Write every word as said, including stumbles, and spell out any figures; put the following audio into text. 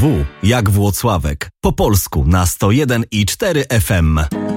W jak Włocławek. Po polsku na sto jeden i cztery F M.